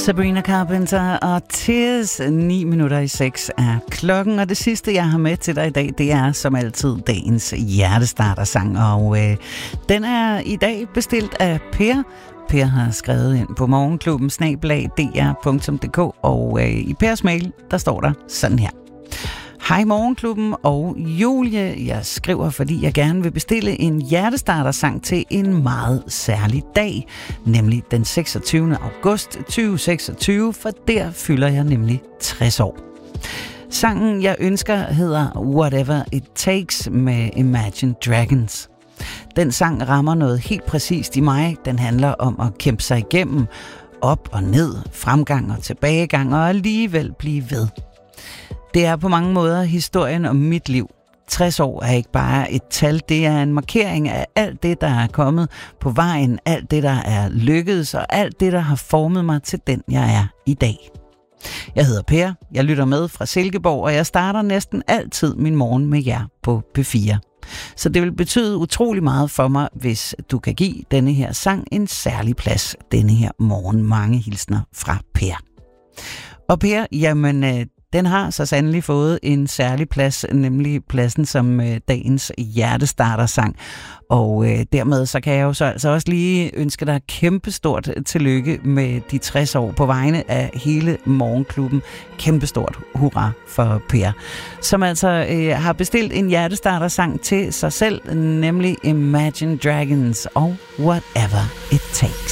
Sabrina Carpenter og Tears. 6:09 er klokken, og det sidste, jeg har med til dig i dag, det er som altid dagens hjertestartersang, og den er i dag bestilt af Per. Per har skrevet ind på morgenklubben@dr.dk, og i Pers mail, der står der sådan her. Hej Morgenklubben og Julie, jeg skriver, fordi jeg gerne vil bestille en hjertestartersang til en meget særlig dag, nemlig den 26. august 2026, for der fylder jeg nemlig 60 år. Sangen, jeg ønsker, hedder Whatever It Takes med Imagine Dragons. Den sang rammer noget helt præcist i mig. Den handler om at kæmpe sig igennem, op og ned, fremgang og tilbagegang, og alligevel blive ved. Det er på mange måder historien om mit liv. 60 år er ikke bare et tal, det er en markering af alt det, der er kommet på vejen, alt det, der er lykkedes, og alt det, der har formet mig til den, jeg er i dag. Jeg hedder Per, jeg lytter med fra Silkeborg, og jeg starter næsten altid min morgen med jer på P4. Så det vil betyde utrolig meget for mig, hvis du kan give denne her sang en særlig plads denne her morgen. Mange hilsner fra Per. Og Per, jamen den har så sandelig fået en særlig plads, nemlig pladsen som dagens hjertestartersang. Og dermed så kan jeg jo så altså også lige ønske dig kæmpestort tillykke med de 60 år på vegne af hele Morgenklubben. Kæmpestort hurra for Per, som altså har bestilt en hjertestartersang til sig selv, nemlig Imagine Dragons og Whatever It Takes.